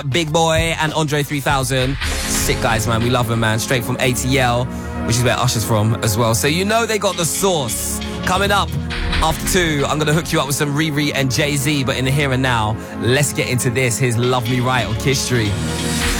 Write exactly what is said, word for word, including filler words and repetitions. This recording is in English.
Big Boy and Andre three thousand. Sick guys, man. We love them, man. Straight from A T L, which is where Usher's from as well. So you know they got the sauce. Coming up after two, I'm going to hook you up with some Riri and Jay-Z. But in the here and now, let's get into this. Here's Love Me Right on Kiss Street.